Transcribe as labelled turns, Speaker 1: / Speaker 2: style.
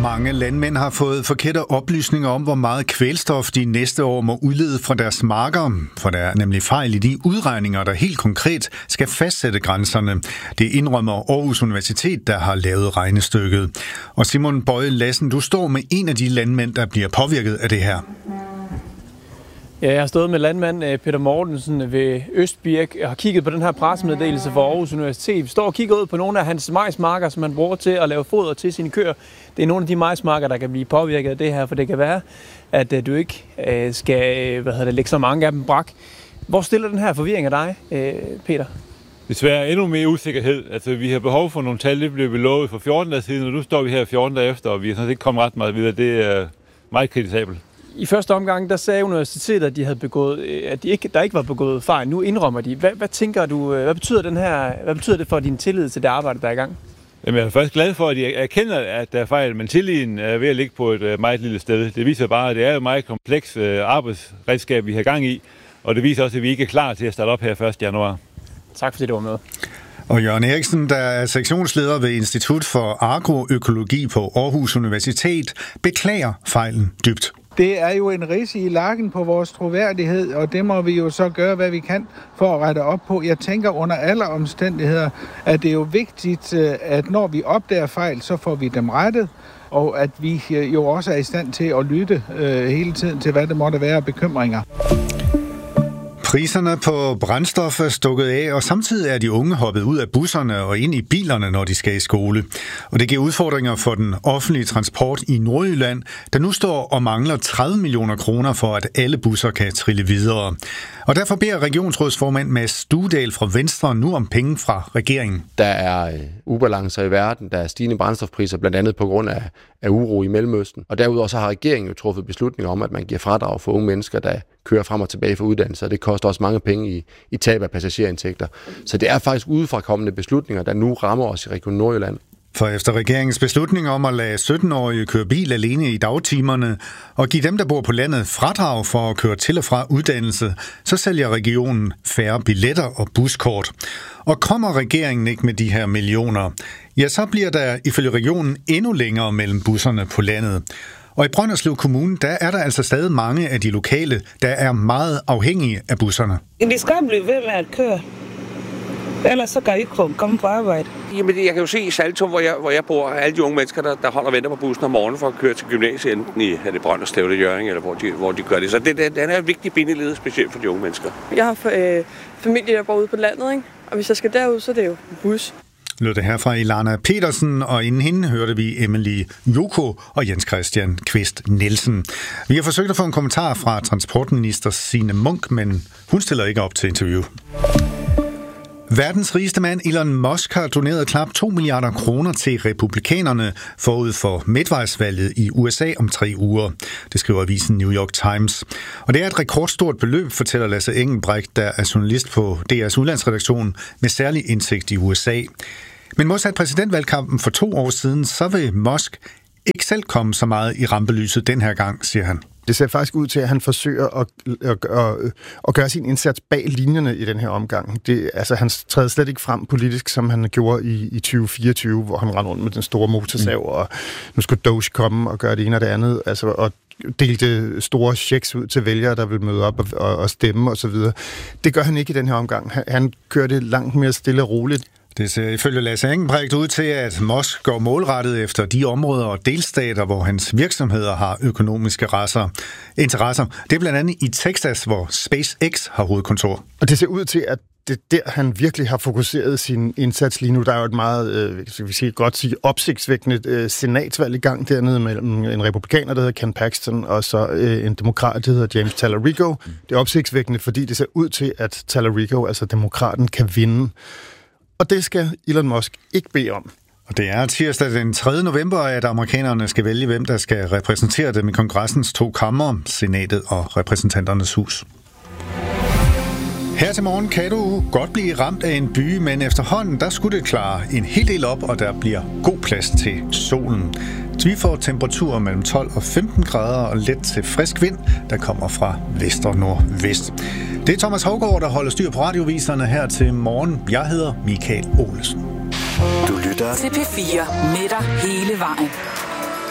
Speaker 1: Mange landmænd har fået forkerte oplysninger om, hvor meget kvælstof de næste år må udlede fra deres marker, for der er nemlig fejl i de udregninger, der helt konkret skal fastsætte grænserne. Det indrømmer Aarhus Universitet, der har lavet regnestykket. Og Simon Bøje Lassen, du står med en af de landmænd, der bliver påvirket af det her.
Speaker 2: Ja, jeg har stået med landmand Peter Mortensen ved Østbirk og har kigget på den her pressemeddelelse for Aarhus Universitet. Vi står og kigger ud på nogle af hans majsmarker, som han bruger til at lave foder til sine køer. Det er nogle af de majsmarker, der kan blive påvirket af det her, for det kan være, at du ikke skal lægge så mange af dem brak. Hvor stiller den her forvirring af dig, Peter?
Speaker 3: Desværre endnu mere usikkerhed. Altså, vi har behov for nogle tal, det blev vi lovet for 14 dage siden, og nu står vi her 14 dage efter, og vi har sådan set ikke kommet ret meget videre. Det er meget kritisabelt. I første omgang, der sagde universitetet, at de havde begået, der ikke var begået fejl. Nu indrømmer de. Hvad tænker du, hvad betyder det for din tillid til det arbejde, der er i gang? Jamen, jeg er faktisk glad for, at de erkender, at der er fejl, men tilliden er ved at ligge på et meget lille sted. Det viser bare, at det er et meget kompleks arbejdsredskab, vi har gang i, og det viser også, at vi ikke er klar til at starte op her 1. januar.
Speaker 2: Tak fordi du var med.
Speaker 1: Og Jørgen Eriksen, der er sektionsleder ved Institut for Agroøkologi på Aarhus Universitet, beklager fejlen dybt.
Speaker 4: Det er jo en ridse i lakken på vores troværdighed, og det må vi jo så gøre, hvad vi kan for at rette op på. Jeg tænker under alle omstændigheder, at det er jo vigtigt, at når vi opdager fejl, så får vi dem rettet, og at vi jo også er i stand til at lytte hele tiden til, hvad det måtte være af bekymringer.
Speaker 1: Priserne på brændstof er stukket af, og samtidig er de unge hoppet ud af busserne og ind i bilerne, når de skal i skole. Og det giver udfordringer for den offentlige transport i Nordjylland, der nu står og mangler 30 millioner kroner for, at alle busser kan trille videre. Og derfor beder regionsrådsformand Mads Studal fra Venstre nu om penge fra regeringen.
Speaker 5: Der er ubalancer i verden, der er stigende brændstofpriser, blandt andet på grund af uro i Mellemøsten. Og derudover så har regeringen jo truffet beslutninger om, at man giver fradrag for unge mennesker, der kører frem og tilbage for uddannelse, og det koster også mange penge i tab af passagerindtægter. Så det er faktisk udefrakommende beslutninger, der nu rammer os i Region Nordjylland.
Speaker 1: For efter regeringens beslutning om at lade 17-årige køre bil alene i dagtimerne og give dem, der bor på landet, fradrag for at køre til og fra uddannelse, så sælger regionen færre billetter og buskort. Og kommer regeringen ikke med de her millioner, ja, så bliver der ifølge regionen endnu længere mellem busserne på landet. Og i Brønderslev Kommune, der er der altså stadig mange af de lokale, der er meget afhængige af busserne.
Speaker 6: De skal blive ved med at køre. Ellers så kan I ikke komme på arbejde.
Speaker 7: Jamen, jeg kan jo se i Saltum, hvor jeg bor, alle de unge mennesker, der holder og venter på bussen om morgenen for at køre til gymnasiet, enten i Brønderslev eller Hjørring, eller hvor de gør det. Så den er et vigtigt bindeled, specielt for de unge mennesker.
Speaker 8: Jeg har familie, der bor ude på landet, ikke? Og hvis jeg skal derud, så er det jo bus.
Speaker 1: Lød det her fra Ilana Petersen, og inden hende hørte vi Emily Joko og Jens Christian Kvist Nielsen. Vi har forsøgt at få en kommentar fra transportminister Signe Munk, men hun stiller ikke op til interview. Verdens rigeste mand Elon Musk har doneret knap 2 milliarder kroner til republikanerne forud for midtvejsvalget i USA om 3 uger. Det skriver avisen New York Times. Og det er et rekordstort beløb, fortæller Lasse Engelbrecht, der er journalist på DR's udlandsredaktion med særlig indsigt i USA. Men modsat præsidentvalgkampen for 2 år siden, så vil Musk ikke selv komme så meget i rampelyset den her gang, siger han.
Speaker 9: Det ser faktisk ud til, at han forsøger at gøre sin indsats bag linjerne i den her omgang. Han træder slet ikke frem politisk, som han gjorde i 2024, hvor han rendte rundt med den store motorsav, og nu skulle Doge komme og gøre det ene og det andet, og delte store checks ud til vælgere, der vil møde op og stemme osv. Det gør han ikke i den her omgang. Han kører det langt mere stille og roligt.
Speaker 1: Det ser ifølge Lasse Engelbrecht ud til, at Musk går målrettet efter de områder og delstater, hvor hans virksomheder har økonomiske interesser. Det er blandt andet i Texas, hvor SpaceX har hovedkontor.
Speaker 9: Og det ser ud til, at det er der, han virkelig har fokuseret sin indsats lige nu. Der er jo et meget, opsigtsvækkende senatsvalg i gang dernede mellem en republikaner, der hedder Ken Paxton, og så en demokrat, der hedder James Talarico. Det er opsigtsvækkende, fordi det ser ud til, at Talarico, altså demokraten, kan vinde. Og det skal Elon Musk ikke bede om.
Speaker 1: Og det er tirsdag den 3. november, at amerikanerne skal vælge, hvem der skal repræsentere dem i kongressens 2 kamre, senatet og repræsentanternes hus. Her til morgen kan du godt blive ramt af en byge, men efterhånden der skulle det klare en hel del op, og der bliver god plads til solen. Vi får temperaturer mellem 12 og 15 grader og let til frisk vind, der kommer fra vest og nordvest. Det er Thomas Haugaard, der holder styr på radioviserne her til morgen. Jeg hedder Michael Olesen.
Speaker 10: Du lytter til P4 med dig hele vejen.